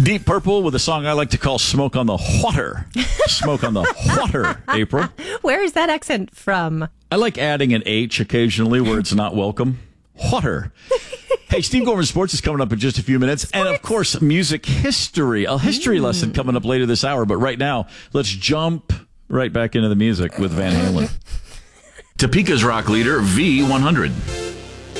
Deep Purple with a song I like to call Smoke on the Water. Smoke on the Water, April. Where is that accent from? I like adding an H occasionally where it's not welcome. Water. Hey, Steve Gorman Sports is coming up in just a few minutes. And, of course, music history. A history lesson coming up later this hour. But right now, let's jump right back into the music with Van Halen. Topeka's rock leader, V100.